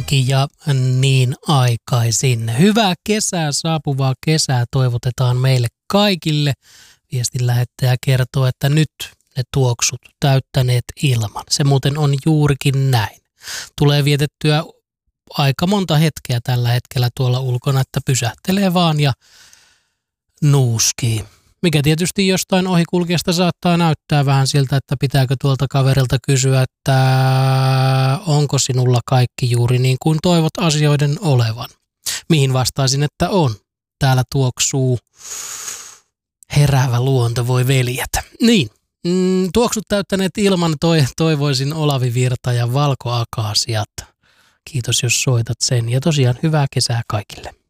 onkin ja niin aikaisin. Hyvää kesää, saapuvaa kesää toivotetaan meille kaikille. Viestin lähettäjä kertoo, että nyt ne tuoksut täyttäneet ilman. Se muuten on juurikin näin. Tulee vietettyä aika monta hetkeä tällä hetkellä tuolla ulkona, että pysähtelee vaan ja nuuskii. Mikä tietysti jostain ohikulkijasta saattaa näyttää vähän siltä, että pitääkö tuolta kaverilta kysyä, että onko sinulla kaikki juuri niin kuin toivot asioiden olevan. Mihin vastaisin, että on. Täällä tuoksuu heräävä luonto, voi veljet. Niin, tuoksut täyttäneet ilman toivoisin Olavi Virta ja Valkoakasiat. Kiitos jos soitat sen ja tosiaan hyvää kesää kaikille.